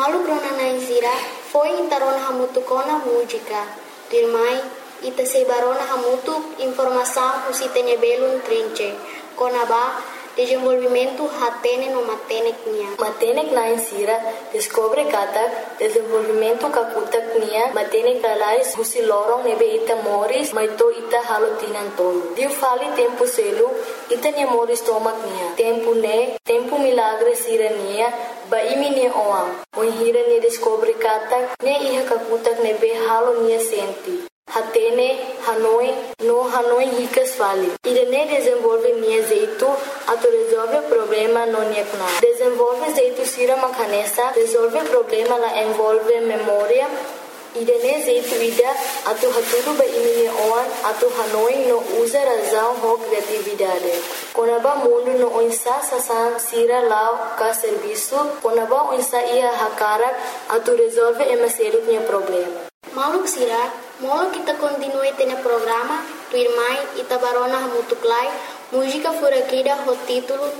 Malu brona naizira foi intarona hamutu kona música. Dirmai ita sebarona hamutu informação usitene belun trinche. Konaba desenvolvimento hatene no matenek nia. Matenek na insira descobre kata desenvolvimento kakutak nia matenek lalais husilorong nebe ita moris maito ita halotinan tolo. Diu fali tempo selu ita nia moris tomak nia. Tempo milagre sira nia ba imi nia oam. Hira nia descobre kata ne iha kakutak nebe halo nia senti. Hatene, Hanoi ricas fali. Irene desenvolve nia jeito, ato resolve problema no nia kuna. Desenvolve jeito sira makanesa, resolve problema la envolve memória. Irene jeito ida, ato haturu ba imi oan, ato Hanoi no usa razão ho criatividade. Konaba mundo no oinsa sasan sira lao ka serviço, konaba oinsa ia hakarak, ato resolve emaseru nia problema. Maluk sira, molo kita continue tene programa, tu irmãe itabarona hamutuklai, música furakida ho título